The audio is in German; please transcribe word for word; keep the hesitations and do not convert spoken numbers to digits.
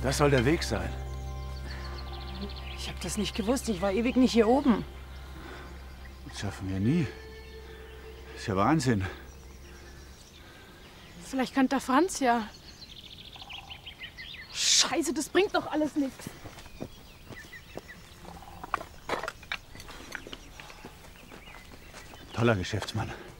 Das soll der Weg sein. Ich habe das nicht gewusst. Ich war ewig nicht hier oben. Das schaffen wir nie. Das ist ja Wahnsinn. Vielleicht kann der Franz ja. Scheiße, das bringt doch alles nichts. Toller Geschäftsmann.